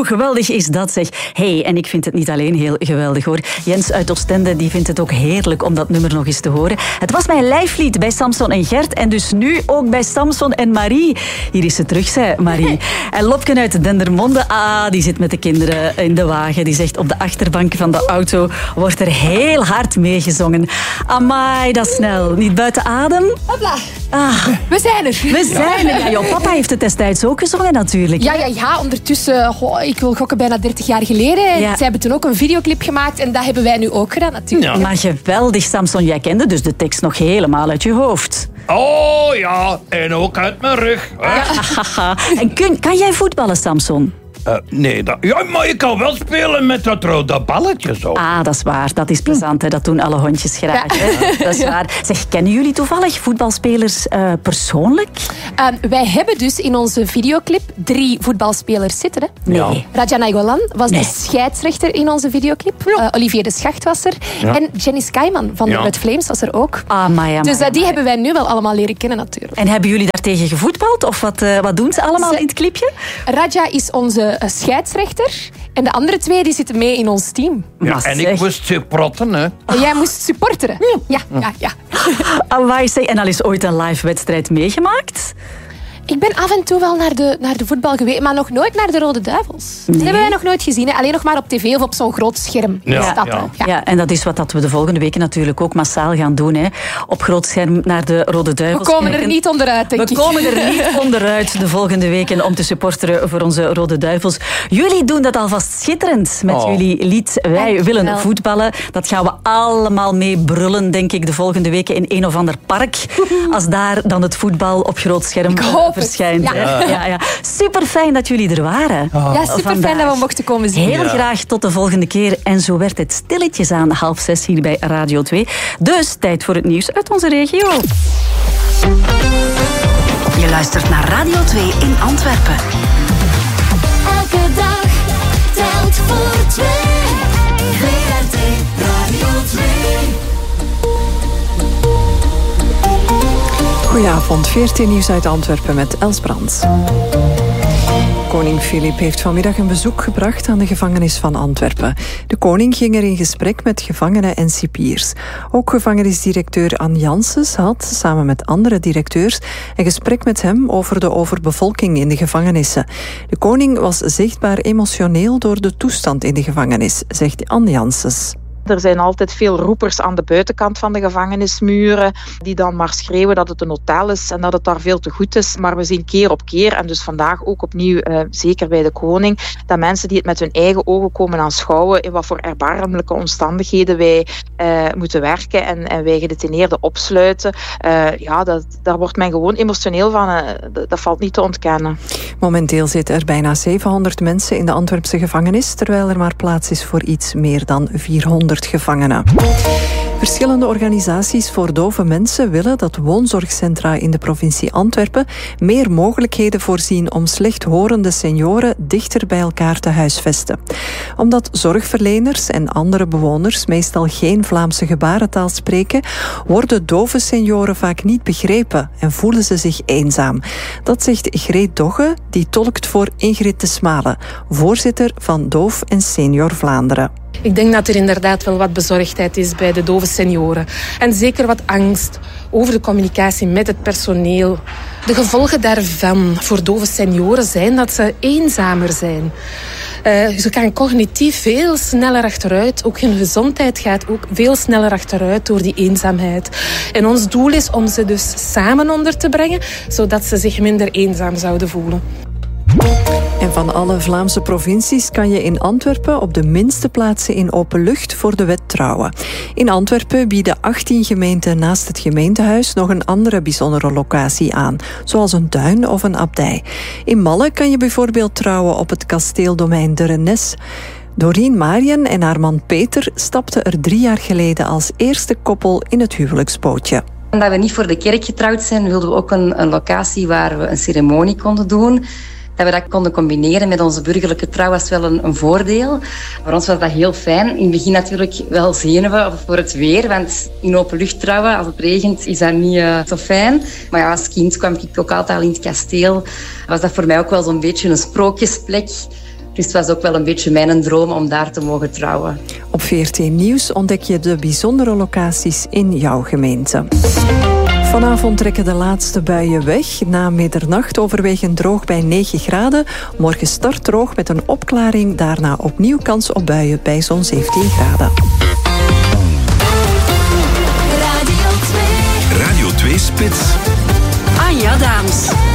Hoe geweldig is dat, zeg. Hey, en ik vind het niet alleen heel geweldig, hoor. Jens uit Oostende die vindt het ook heerlijk om dat nummer nog eens te horen. Het was mijn lijflied bij Samson en Gert en dus nu ook bij Samson en Marie. Hier is ze terug, zei Marie. En Lopken uit Dendermonde, die zit met de kinderen in de wagen. Die zegt, op de achterbank van de auto wordt er heel hard meegezongen. Amai, dat is snel. Niet buiten adem? Hopla. We zijn er. We zijn er. Ja, jouw papa heeft het destijds ook gezongen, natuurlijk. Ja, ondertussen, ik wil gokken, bijna 30 jaar geleden. Ja. Ze hebben toen ook een videoclip gemaakt en dat hebben wij nu ook gedaan, natuurlijk. Ja. Maar geweldig, Samson. Jij kende dus de tekst nog helemaal uit je hoofd. Oh ja, en ook uit mijn rug. Ja. En kan jij voetballen, Samson? Nee, maar je kan wel spelen met dat rode balletje zo. Dat is waar. Dat is plezant, hè. Dat doen alle hondjes graag. Ja. Hè? Dat is waar. Zeg, kennen jullie toevallig voetbalspelers persoonlijk? Wij hebben dus in onze videoclip 3 voetbalspelers zitten. Hè? Nee. Raja Nainggolan was de scheidsrechter in onze videoclip. Olivier de Schacht was er. Ja. En Jenny Skyman van de Red Flames was er ook. Dus die hebben wij nu wel allemaal leren kennen, natuurlijk. En hebben jullie daartegen gevoetbald? Of wat doen ze allemaal in het clipje? Raja is onze scheidsrechter. En de andere 2 die zitten mee in ons team. Ja, en ik moest supporten, hè. En jij moest supporteren. Ja. En al is ooit een live wedstrijd meegemaakt? Ik ben af en toe wel naar de voetbal geweest, maar nog nooit naar de Rode Duivels. Nee. Dat hebben wij nog nooit gezien. Hè? Alleen nog maar op tv of op zo'n groot scherm. Ja, en dat is wat we de volgende weken natuurlijk ook massaal gaan doen. Hè? Op groot scherm naar de Rode Duivels. We komen er niet onderuit, denk ik. We komen er niet onderuit de volgende weken om te supporteren voor onze Rode Duivels. Jullie doen dat alvast schitterend met jullie lied Wij willen voetballen. Dat gaan we allemaal mee brullen, denk ik, de volgende weken in een of ander park. Als daar dan het voetbal op groot scherm verschijnt. Ja. Super fijn dat jullie er waren. Ja, super fijn dat we mochten komen zien. Heel graag tot de volgende keer. En zo werd het stilletjes aan 5:30 hier bij Radio 2. Dus tijd voor het nieuws uit onze regio. Je luistert naar Radio 2 in Antwerpen. Elke dag telt voor 2. VRT Radio 2. Goedenavond, 14 nieuws uit Antwerpen met Els Brands. Koning Filip heeft vanmiddag een bezoek gebracht aan de gevangenis van Antwerpen. De koning ging er in gesprek met gevangenen en cipiers. Ook gevangenisdirecteur Anne Janssens had, samen met andere directeurs, een gesprek met hem over de overbevolking in de gevangenissen. De koning was zichtbaar emotioneel door de toestand in de gevangenis, zegt Anne Janssens. Er zijn altijd veel roepers aan de buitenkant van de gevangenismuren die dan maar schreeuwen dat het een hotel is en dat het daar veel te goed is. Maar we zien keer op keer, en dus vandaag ook opnieuw, zeker bij de koning, dat mensen die het met hun eigen ogen komen aanschouwen in wat voor erbarmelijke omstandigheden wij moeten werken en wij gedetineerden opsluiten. Daar wordt men gewoon emotioneel van. Dat valt niet te ontkennen. Momenteel zitten er bijna 700 mensen in de Antwerpse gevangenis, terwijl er maar plaats is voor iets meer dan 400 gevangenen. Verschillende organisaties voor dove mensen willen dat woonzorgcentra in de provincie Antwerpen meer mogelijkheden voorzien om slechthorende senioren dichter bij elkaar te huisvesten. Omdat zorgverleners en andere bewoners meestal geen Vlaamse gebarentaal spreken, worden dove senioren vaak niet begrepen en voelen ze zich eenzaam. Dat zegt Greet Dogge, die tolkt voor Ingrid de Smale, voorzitter van Doof en Senior Vlaanderen. Ik denk dat er inderdaad wel wat bezorgdheid is bij de dove senioren. En zeker wat angst over de communicatie met het personeel. De gevolgen daarvan voor dove senioren zijn dat ze eenzamer zijn. Ze gaan cognitief veel sneller achteruit. Ook hun gezondheid gaat ook veel sneller achteruit door die eenzaamheid. En ons doel is om ze dus samen onder te brengen, zodat ze zich minder eenzaam zouden voelen. En van alle Vlaamse provincies kan je in Antwerpen op de minste plaatsen in open lucht voor de wet trouwen. In Antwerpen bieden 18 gemeenten naast het gemeentehuis nog een andere bijzondere locatie aan, zoals een tuin of een abdij. In Malle kan je bijvoorbeeld trouwen op het kasteeldomein De Rennes. Doreen Marien en haar man Peter stapten er 3 jaar geleden als eerste koppel in het huwelijksbootje. Omdat we niet voor de kerk getrouwd zijn, wilden we ook een locatie waar we een ceremonie konden doen. Dat we dat konden combineren met onze burgerlijke trouw was wel een voordeel. Voor ons was dat heel fijn. In het begin natuurlijk wel zenuwen voor het weer, want in open lucht trouwen, als het regent, is dat niet zo fijn. Maar ja, als kind kwam ik ook altijd al in het kasteel. Was dat voor mij ook wel zo'n beetje een sprookjesplek. Dus het was ook wel een beetje mijn droom om daar te mogen trouwen. Op VRT Nieuws ontdek je de bijzondere locaties in jouw gemeente. Vanavond trekken de laatste buien weg. Na middernacht overwegend droog bij 9 graden. Morgen start droog met een opklaring. Daarna opnieuw kans op buien bij zo'n 17 graden. Radio 2 Anja Daams.